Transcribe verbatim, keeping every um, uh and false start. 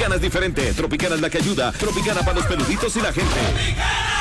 Tropicana es diferente. Tropicana es la que ayuda. Tropicana para los peluditos y la gente.